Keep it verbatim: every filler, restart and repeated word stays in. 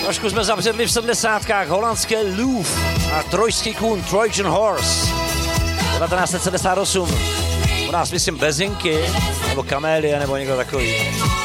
Trošku jsme zabředli v sedmdesátkách, holandské Louvre a trojský kůň Trojan Horse. devatenáct set sedmdesát osm. U nás myslím Bezinky, nebo Kamélie, nebo někdo takový.